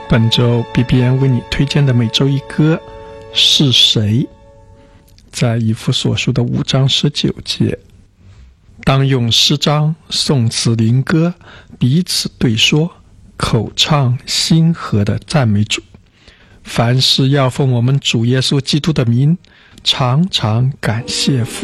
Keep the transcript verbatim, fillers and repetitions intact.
本周 B B N 为你推荐的每周一歌是谁？在以弗所书的五章十九节，当用诗章、颂词、灵歌彼此对说，口唱心和的赞美主。凡事要奉我们主耶稣基督的名，常常感谢父。